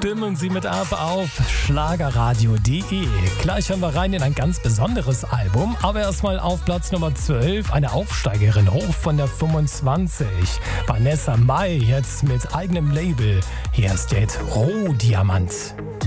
Stimmen Sie mit ab auf schlagerradio.de. Gleich hören wir rein in ein ganz besonderes Album, aber erstmal auf Platz Nummer 12, eine Aufsteigerin hoch von der 25. Vanessa Mai jetzt mit eigenem Label. Hier ist jetzt Rohdiamant.